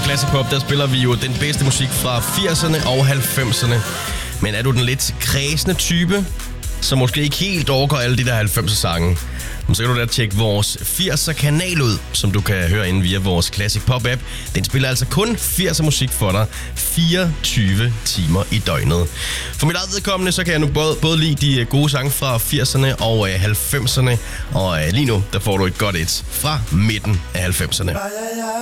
Classic Pop, der spiller vi jo den bedste musik fra 80'erne og 90'erne. Men er du den lidt kredsende type, som måske ikke helt overgår alle de der 90'er sange, så kan du da tjekke vores 80'er kanal ud, som du kan høre inde via vores Classic Pop app. Den spiller altså kun 80'er musik for dig 24 timer i døgnet. For mit eget vedkommende, så kan jeg nu både lide de gode sange fra 80'erne og 90'erne. Og lige nu, der får du et godt et fra midten af 90'erne.